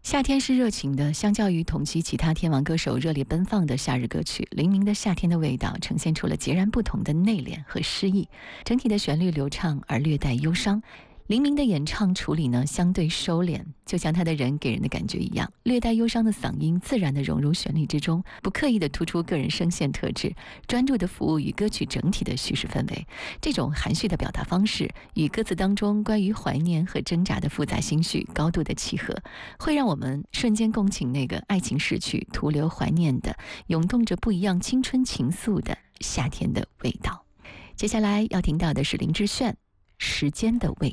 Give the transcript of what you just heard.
夏天是热情的，相较于同期其他天王歌手热烈奔放的夏日歌曲，黎明的《夏天的味道》呈现出了截然不同的内敛和诗意，整体的旋律流畅而略带忧伤。黎明的演唱处理呢，相对收敛，就像他的人给人的感觉一样，略带忧伤的嗓音自然地融入旋律之中，不刻意地突出个人声线特质，专注地服务于歌曲整体的叙事氛围。这种含蓄的表达方式，与歌词当中关于怀念和挣扎的复杂心绪高度的契合，会让我们瞬间共情那个爱情逝去、徒留怀念的、涌动着不一样青春情愫的夏天的味道。接下来要听到的是林志炫《时间的味